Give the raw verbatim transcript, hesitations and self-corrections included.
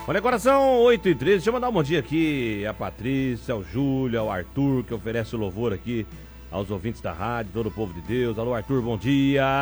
Olha, agora são oito e treze. Deixa eu mandar um bom dia aqui a Patrícia, ao Júlio, ao Arthur, que oferece o louvor aqui aos ouvintes da rádio, todo o povo de Deus. Alô, Arthur, bom dia.